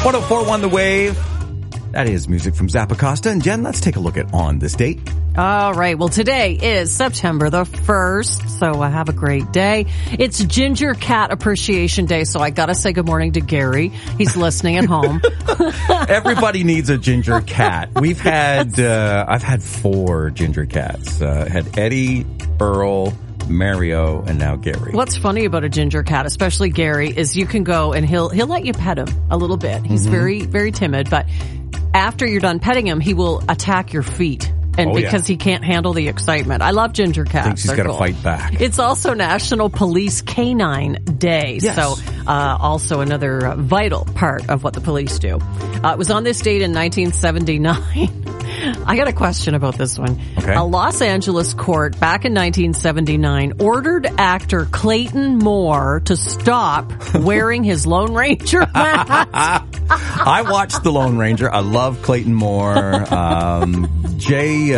104.1 The Wave. That is music from Zappa Costa. And Jen, let's take a look at On This Date. All right. Well, today is September the 1st, so have a great day. It's Ginger Cat Appreciation Day, so I gotta say good morning to Gary. He's listening at home. Everybody needs a ginger cat. We've had, I've had 4 ginger cats. Had Eddie, Earl, Mario, and now Gary. What's funny about a ginger cat, especially Gary, is you can go and he'll let you pet him a little bit. He's very, very timid, but after you're done petting him, he will attack your feet. And because he can't handle the excitement. I love ginger cats. Thinks he's got to fight back. It's also National Police Canine Day. Yes. So, also another vital part of what the police do. It was on this date in 1979. I got a question about this one. Okay. A Los Angeles court back in 1979 ordered actor Clayton Moore to stop wearing his Lone Ranger mask. I watched The Lone Ranger. I love Clayton Moore. Jay,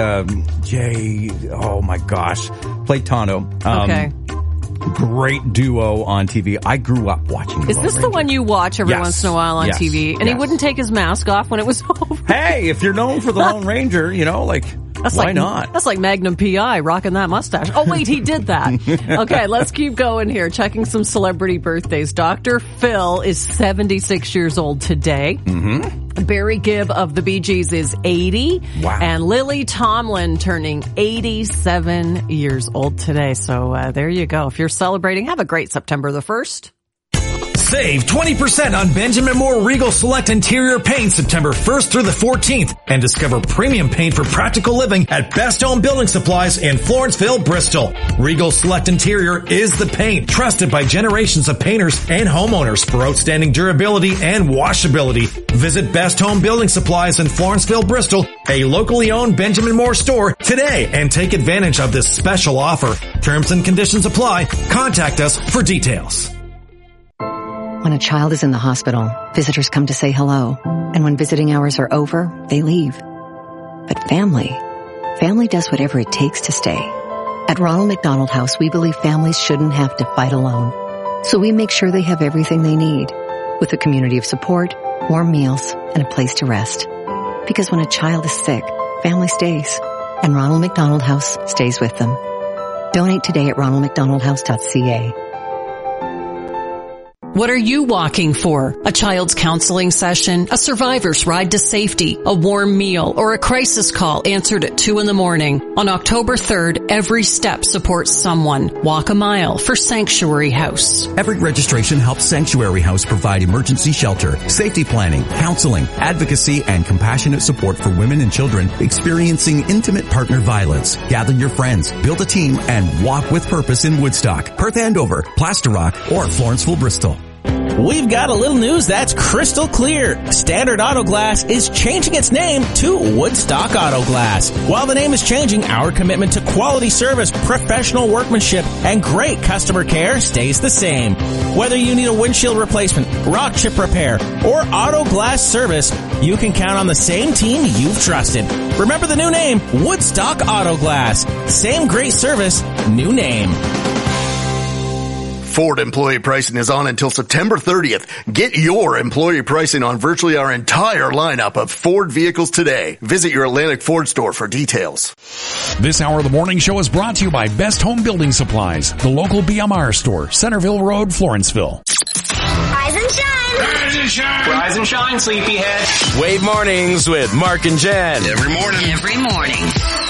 oh my gosh, played Tonto. Okay. Great duo on TV. I grew up watching Is this the one you watch every once in a while on TV? And he wouldn't take his mask off when it was over? Hey, if you're known for The Lone Ranger, you know, like, why not? That's like Magnum P.I. rocking that mustache. Oh, wait, he did that. Okay, let's keep going here. Checking some celebrity birthdays. Dr. Phil is 76 years old today. Mm-hmm. Barry Gibb of the Bee Gees is 80. Wow. And Lily Tomlin turning 87 years old today. So there you go. If you're celebrating, have a great September the 1st. Save 20% on Benjamin Moore Regal Select Interior Paint September 1st through the 14th. And discover premium paint for practical living at Best Home Building Supplies in Florenceville, Bristol. Regal Select Interior is the paint trusted by generations of painters and homeowners for outstanding durability and washability. Visit Best Home Building Supplies in Florenceville, Bristol, a locally owned Benjamin Moore store today and take advantage of this special offer. Terms and conditions apply. Contact us for details. When a child is in the hospital, visitors come to say hello. And when visiting hours are over, they leave. But family does whatever it takes to stay. At Ronald McDonald House, we believe families shouldn't have to fight alone. So we make sure they have everything they need, with a community of support, warm meals, and a place to rest. Because when a child is sick, family stays. And Ronald McDonald House stays with them. Donate today at ronaldmcdonaldhouse.ca. What are you walking for? A child's counseling session, a survivor's ride to safety, a warm meal, or a crisis call answered at 2 a.m. On October 3rd, every step supports someone. Walk a mile for Sanctuary House. Everett Registration helps Sanctuary House provide emergency shelter, safety planning, counseling, advocacy, and compassionate support for women and children experiencing intimate partner violence. Gather your friends, build a team, and walk with purpose in Woodstock, Perth Andover, Plaster Rock, or Florenceville, Bristol. We've got a little news that's crystal clear. Standard Auto Glass is changing its name to Woodstock Auto Glass. While the name is changing, our commitment to quality service, professional workmanship, and great customer care stays the same. Whether you need a windshield replacement, rock chip repair, or auto glass service, you can count on the same team you've trusted. Remember the new name, Woodstock Auto Glass. Same great service, new name. Ford employee pricing is on until September 30th. Get your employee pricing on virtually our entire lineup of Ford vehicles today. Visit your Atlantic Ford store for details. This hour of the morning show is brought to you by Best Home Building Supplies, the local BMR store, Centerville Road, Florenceville. Rise and shine. Rise and shine. Rise and shine, sleepyhead. Wave mornings with Mark and Jen. Every morning. Every morning.